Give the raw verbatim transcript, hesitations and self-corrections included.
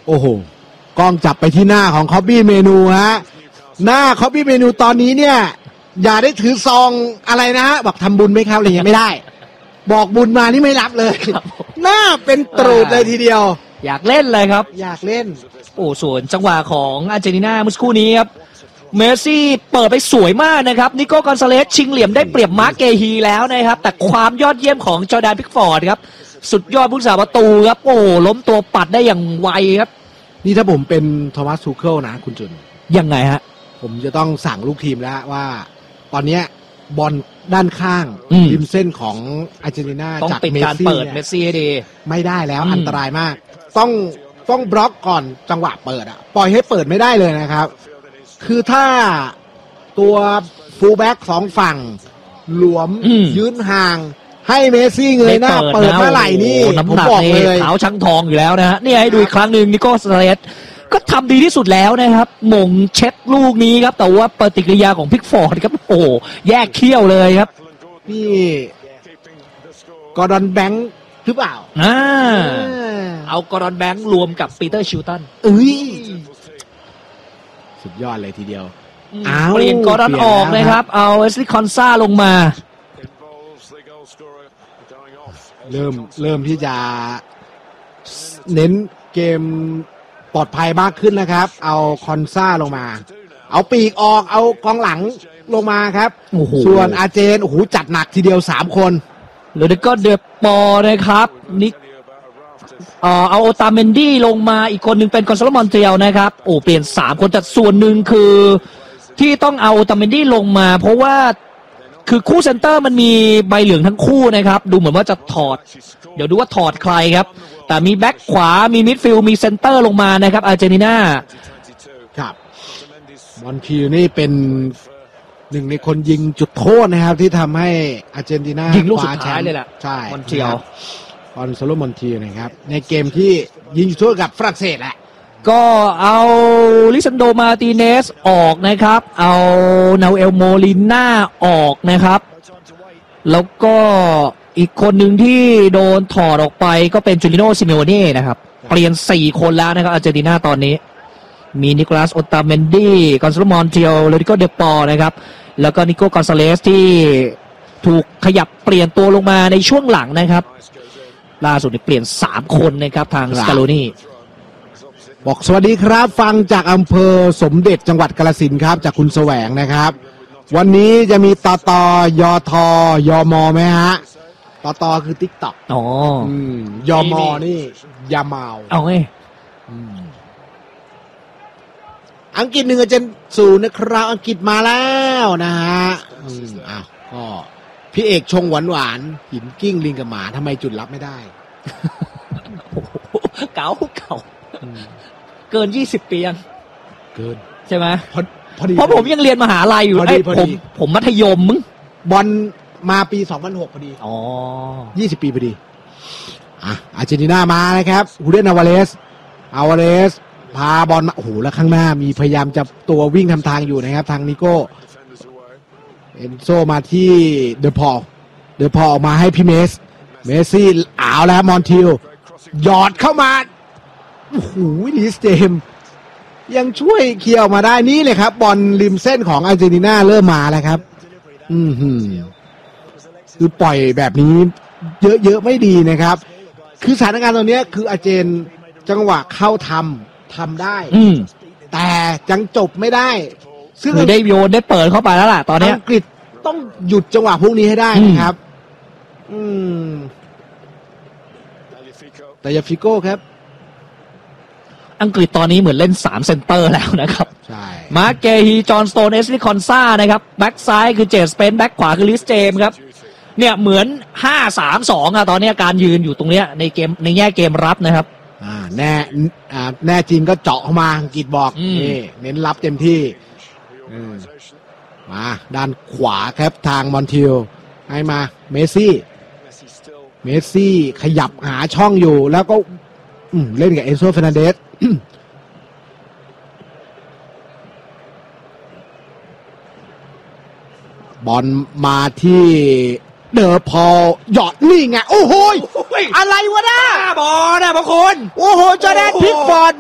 โอ้โหกล้องจับไปที่หน้าของคอบบี้เมนูฮะหน้าคอบบี้เมนูตอนนี้เนี่ยอย่าได้ถือซองอะไรนะฮะบอกทำบุญไหมครับอะไรเงี้ยไม่ได้บอกบุญมานี่ไม่รับเลยหน้าเป็นตรูดเลยทีเดียวอยากเล่นเลยครับอยากเล่นโอ้ส่วนจังหวะของอาร์เจนตินาเมื่อสักครู่นี้ครับเมสซี่เปิดไปสวยมากนะครับนิโก้กอนซาเลสชิงเหลี่ยมได้เปรียบมาร์เกฮีแล้วนะครับแต่ความยอดเยี่ยมของจอร์แดนพิกฟอร์ดครับสุดยอดผู้สาประตูครับโอ้ล้มตัวปัดได้อย่างไวครับนี่ถ้าผมเป็นโทมัสทูเคิลนะคุณจุนยังไงฮะผมจะต้องสั่งลูกทีมแล้วว่าตอนนี้บอลด้านข้างริมเส้นของอาร์เจนตินาต้องเป็นการเปิดเมสซี่ให้ดีไม่ได้แล้วอันตรายมากต้องต้องบล็อกก่อนจังหวะเปิดอ่ะปล่อยให้เปิดไม่ได้เลยนะครับคือถ้าตัวฟูลแบ็กสองฝั่งหลวมยืนห่างให้เมสซี่เงยหน้าเปิดเมื่อไหร่นี่ผมบอกเลยขาวช้างทองอยู่แล้วนะฮะนี่ให้ดูอีกครั้งหนึ่งนิโก้ซาเลสก็ทำดีที่สุดแล้วนะครับมงเช็ดลูกนี้ครับแต่ว่าปฏิกิริยาของพิกฟอร์ดครับโอ้แยกเขี้ยวเลยครับนี่กอร์ดอนแบงค์หรือเปล่าอ่าเอากอร์ดอนแบงค์รวมกับปีเตอร์ชิลตันเอ้ยสุดยอดเลยทีเดียวเปลี่ยนกอร์ดอนออกนะครับเอาเอสลิคอนซ่าลงมาเริ่มเริ่มที่จะเน้นเกมปลอดภัยมากขึ้นนะครับเอาคอนซ่าลงมาเอาปีกออกเอากองหลังลงมาครับส่วนอาเจนโอ้โหจัดหนักทีเดียวสามคนแล้วก็เดปอนะครับนิกเอ่อเอาโอตาเมนดี้ลงมาอีกคนนึงเป็นกอนซาโลมอนเทลนะครับโอ้เปลี่ยนสามคนแต่ส่วนหนึ่งคือที่ต้องเอาโอตาเมนดี้ลงมาเพราะว่าคือคู่เซนเตอร์มันมีใบเหลืองทั้งคู่นะครับดูเหมือนว่าจะถอดเดี๋ยวดูว่าถอดใครครับแต่มีแบ็คขวามีมิดฟิลด์มีเซนเตอร์ลงมานะครับอาร์เจนตินาครับมอนทิลนี่เป็นหนึ่งในคนยิงจุดโทษนะครับที่ทำให้อาร์เจนตินายิงลูกสุดท้ายเลยแหละใช่มอนทิลคอนซาโลมอนทิลนะครับในเกมที่ยิงจุดโทษกับฝรั่งเศสแหละก็เอาลิซันโดมาร์ติเนสออกนะครับเอานาเอลโมลิน่าออกนะครับแล้วก็อีกคนหนึ่งที่โดนถอดออกไปก็เป็นจูริโนซิเมโอเน่นะครับเปลี่ยนสี่คนแล้วนะครับอาร์เจนตินาตอนนี้มีนิโคลัสโอตาเมนดี้กอนซาโลมอนเทลโรดิโกเดปอนะครับแล้วก็นิโก้กอนซาเลสที่ถูกขยับเปลี่ยนตัวลงมาในช่วงหลังนะครับล่าสุดเปลี่ยนสามคนนะครับทางสกาโลนีบอกสวัสดีครับฟังจากอำเภอสมเด็จจังหวัดกาฬสินธุ์ครับจากคุณแสวงนะครับวันนี้จะมีตตยทยมไหมฮะตตคือติ๊กต็อกอ๋อยมนี่ยาเมาเอาไงอังกฤษหนึ่งอาร์เจนศูนย์นะครับอังกฤษมาแล้วนะฮะอ้าวก็พี่เอกชงหวานหวานหินกิ้งลิงกับหมาทำไมจุดรับไม่ได้เก่าเก่าเกินยี่สิบปียังเกินใช่ไหมพอพอดีเพราะผมยังเรียนมหาลัยอยู่ไอ้ผมผมมัธยมมึงบอลมาปีสองพันหกพอดีอ๋อยี่สิบปีพอดีอ่ะอาร์เจนตินามานะครับฮูเดนอาวาเลสอาวาเลสพาบอลมาโอ้โหแล้วข้างหน้ามีพยายามจะตัววิ่งทำทางอยู่นะครับทางนิโก้เอนโซมาที่เดอพอลเดอพอลออกมาให้พี่เมสเมสซี่อ้าวแล้วมอนทิลหยอดเข้ามาโอ้โหลิสเจมยังช่วยเคลียร์ออกมาได้นี่เลยครับบอลริมเส้นของอาร์เจนตินาเริ่มมาแล้วครับอือหือคือปล่อยแบบนี้เยอะๆไม่ดีนะครับคือสถานการณ์ตอนนี้คืออาร์เจนจังหวะเข้าทำทำได้แต่ยังจบไม่ได้ซึ่งได้โยนได้เปิดเข้าไปแล้วล่ะตอนนี้อังกฤษต้องหยุดจังหวะพวกนี้ให้ได้นะครับอืมแต่ยาฟิโก้ครับอังกฤษตอนนี้เหมือนเล่นสามเซนเตอร์แล้วนะครับใช่มาร์เกฮีจอห์นสโตนเอสลิคอนซ่านะครับแบ็กซ้ายคือเจสเปนแบ็กขวาคือลิสเจมครับเนี่ยเหมือน ห้า สาม สอง อ่ะตอนนี้การยืนอยู่ตรงเนี้ยในเกมในแง่เกมรับนะครับอ่าแน่อ่าแน่จริงก็เจาะเข้ามาอังกฤษบอกนี่เน้นรับเต็มที่มาด้านขวาครับทางมอนทิลให้มาเมสซี่เมสซี่ขยับหาช่องอยู่แล้วก็เล่นกับเอนโซ เฟร์นันเดสบอลมาที่เดอพอลหยอดนี่ไงโอ้โหอะไรวะน่ะบอลนะบางคนโอ้โหจอร์แดนพิกฟอร์ด